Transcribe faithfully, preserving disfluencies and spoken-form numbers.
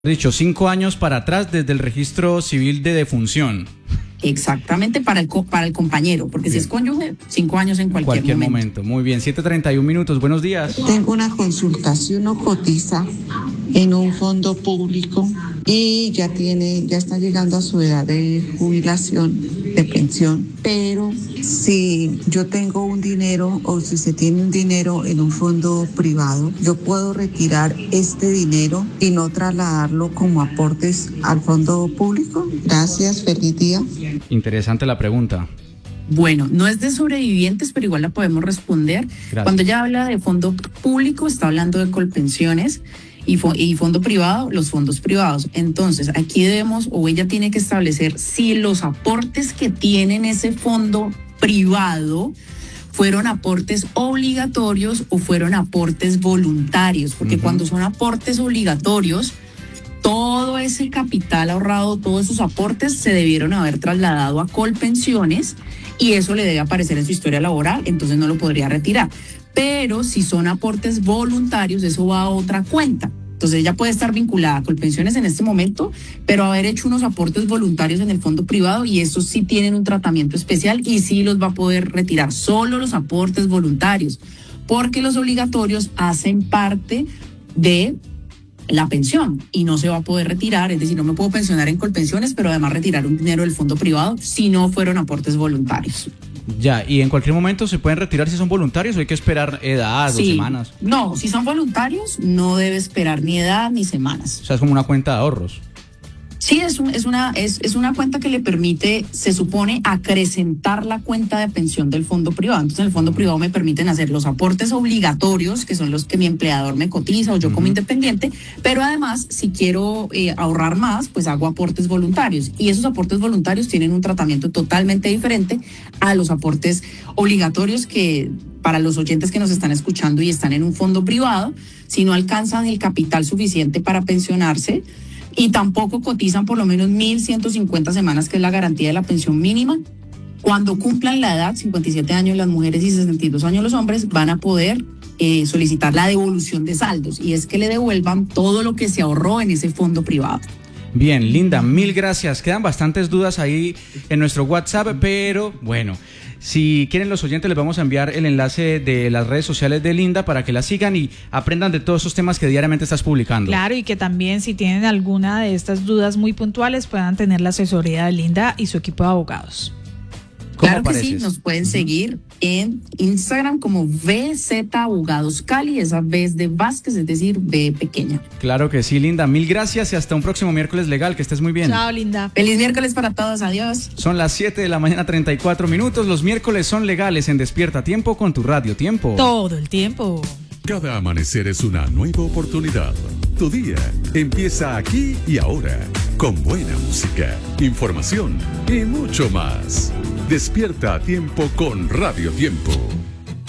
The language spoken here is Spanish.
Dicho, cinco años para atrás desde el registro civil de defunción. Exactamente, para el, co- para el compañero, porque bien. Si es cónyuge, cinco años en cualquier, cualquier momento. momento. Muy bien, siete treinta y un minutos, buenos días. Tengo una consulta, si uno cotiza en un fondo público y ya tiene, ya está llegando a su edad de jubilación, de pensión, pero si yo tengo un dinero o si se tiene un dinero en un fondo privado, yo puedo retirar este dinero y no trasladarlo como aportes al fondo público. Gracias, feliz día. Interesante la pregunta. Bueno, no es de sobrevivientes, pero igual la podemos responder. Gracias. Cuando ella habla de fondo público, está hablando de colpensiones y, fo- y fondo privado, los fondos privados. Entonces, aquí debemos, o ella tiene que establecer si los aportes que tiene en ese fondo privado fueron aportes obligatorios o fueron aportes voluntarios, porque uh-huh. cuando son aportes obligatorios, todo ese capital ahorrado, todos esos aportes se debieron haber trasladado a Colpensiones y eso le debe aparecer en su historia laboral, entonces no lo podría retirar. Pero si son aportes voluntarios, eso va a otra cuenta. Entonces ella puede estar vinculada a Colpensiones en este momento, pero haber hecho unos aportes voluntarios en el fondo privado y esos sí tienen un tratamiento especial y sí los va a poder retirar, solo los aportes voluntarios, porque los obligatorios hacen parte de la pensión y no se va a poder retirar, es decir, no me puedo pensionar en Colpensiones, pero además retirar un dinero del fondo privado si no fueron aportes voluntarios. Ya, y en cualquier momento se pueden retirar si son voluntarios o hay que esperar edad sí. o semanas. No, si son voluntarios no debe esperar ni edad ni semanas. O sea, es como una cuenta de ahorros. Sí, es, un, es, una, es, es una cuenta que le permite, se supone, acrecentar la cuenta de pensión del fondo privado. Entonces, en el fondo privado me permiten hacer los aportes obligatorios, que son los que mi empleador me cotiza o yo uh-huh. como independiente, pero además, si quiero eh, ahorrar más, pues hago aportes voluntarios. Y esos aportes voluntarios tienen un tratamiento totalmente diferente a los aportes obligatorios que, para los oyentes que nos están escuchando y están en un fondo privado, si no alcanzan el capital suficiente para pensionarse, y tampoco cotizan por lo menos mil ciento cincuenta semanas, que es la garantía de la pensión mínima. Cuando cumplan la edad, cincuenta y siete años las mujeres y sesenta y dos años los hombres, van a poder eh, solicitar la devolución de saldos, y es que le devuelvan todo lo que se ahorró en ese fondo privado. Bien, Linda, mil gracias. Quedan bastantes dudas ahí en nuestro WhatsApp, pero bueno, si quieren los oyentes les vamos a enviar el enlace de las redes sociales de Linda para que la sigan y aprendan de todos esos temas que diariamente estás publicando. Claro, y que también si tienen alguna de estas dudas muy puntuales puedan tener la asesoría de Linda y su equipo de abogados. Claro que sí, nos pueden uh-huh. seguir en Instagram como V Z Abogados Cali, esa V es de Vázquez, es decir, V pequeña. Claro que sí, Linda, mil gracias y hasta un próximo miércoles legal, que estés muy bien. Chao, Linda. Feliz miércoles para todos, adiós. Son las siete de la mañana, treinta y cuatro minutos, los miércoles son legales en Despierta Tiempo con tu Radio Tiempo. Todo el tiempo. Cada amanecer es una nueva oportunidad. Tu día empieza aquí y ahora, con buena música, información y mucho más. Despierta a tiempo con Radio Tiempo.